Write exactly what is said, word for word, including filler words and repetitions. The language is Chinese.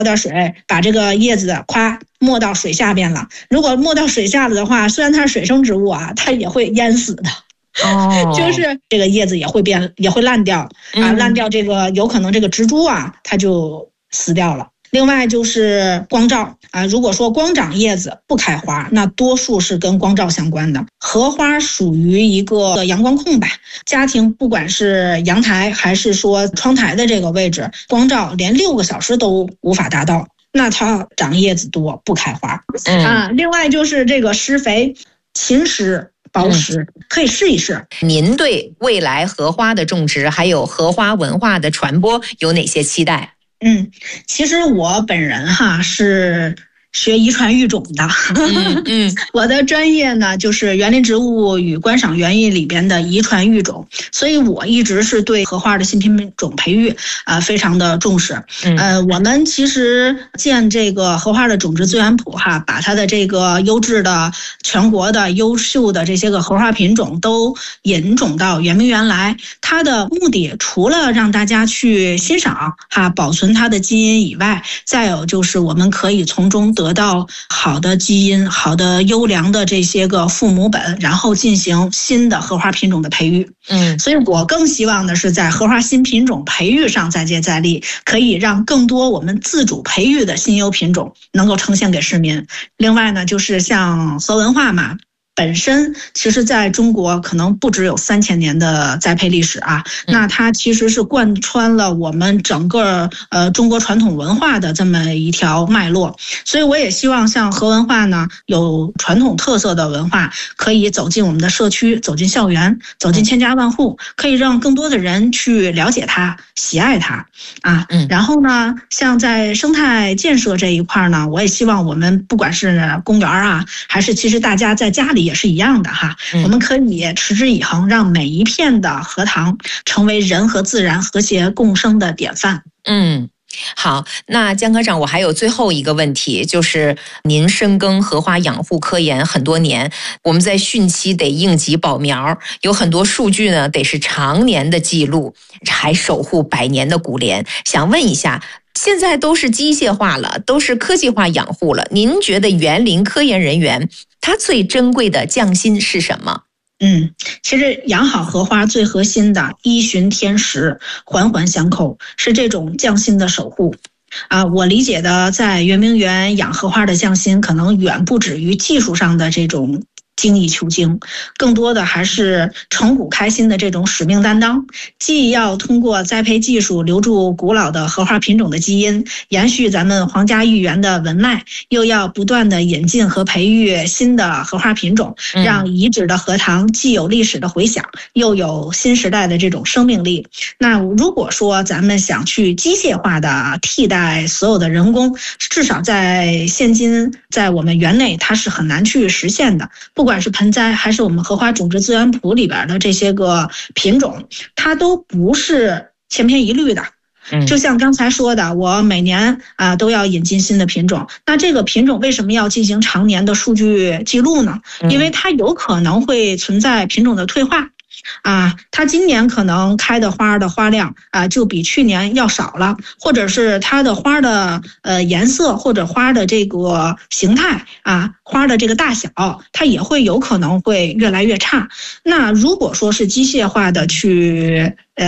点水，把这个叶子夸没到水下边了。如果没到水下了的话，虽然它是水生植物啊，它也会淹死的。 哦， 就是这个叶子也会变，也会烂掉啊，烂掉这个有可能这个植株啊，它就死掉了。另外就是光照啊，如果说光长叶子不开花，那多数是跟光照相关的。荷花属于一个阳光控吧，家庭不管是阳台还是说窗台的这个位置，光照连六个小时都无法达到，那它长叶子多不开花、嗯、啊。另外就是这个施肥勤施保湿、嗯、可以试一试。 您对未来荷花的种植还有荷花文化的传播有哪些期待？ 嗯，其实我本人哈是学遗传育种的， 嗯嗯， 我的专业呢就是园林植物与观赏园艺里边的遗传育种，所以我一直是对荷花的新品种培育啊、呃、非常的重视。嗯、呃，我们其实建这个荷花的种植资源谱哈，把它的这个优质的全国的优秀的这些个荷花品种都引种到圆明园来，它的目的除了让大家去欣赏哈保存它的基因以外，再有就是我们可以从中得到好的基因、好的优良的这些个父母本，然后进行新的荷花品种的培育。嗯，所以我更希望的是在荷花新品种培育上再接再厉，可以让更多我们自主培育的新优品种能够呈现给市民。另外呢，就是像荷文化嘛。本身其实在中国可能不只有三千年的栽培历史啊，那它其实是贯穿了我们整个呃中国传统文化的这么一条脉络。所以我也希望像荷文化呢，有传统特色的文化可以走进我们的社区，走进校园，走进千家万户，可以让更多的人去了解它，喜爱它啊。然后呢，像在生态建设这一块呢，我也希望我们不管是公园啊，还是其实大家在家里也是一样的哈，我们可以持之以恒，让每一片的荷塘成为人和自然和谐共生的典范。 嗯，好，那江科长，我还有最后一个问题，就是您深耕荷花养护科研很多年，我们在汛期得应急保苗，有很多数据呢得是常年的记录，还守护百年的古莲。想问一下，现在都是机械化了，都是科技化养护了，您觉得园林科研人员他最珍贵的匠心是什么？ 嗯，其实养好荷花最核心的依循天时，环环相扣，是这种匠心的守护。啊，我理解的在圆明园养荷花的匠心，可能远不止于技术上的这种精益求精，更多的还是成古开新的这种使命担当，既要通过栽培技术留住古老的荷花品种的基因，延续咱们皇家御园的文脉，又要不断的引进和培育新的荷花品种，让遗址的荷塘既有历史的回响，又有新时代的这种生命力。那如果说咱们想去机械化的替代所有的人工，至少在现今在我们园内它是很难去实现的。不管是盆栽还是我们荷花种植资源谱里边的这些个品种，它都不是千篇一律的。就像刚才说的，我每年啊、呃、都要引进新的品种，那这个品种为什么要进行常年的数据记录呢？因为它有可能会存在品种的退化。啊，它今年可能开的花的花量啊就比去年要少了，或者是它的花的呃颜色或者花的这个形态啊，花的这个大小，它也会有可能会越来越差。那如果说是机械化的去呃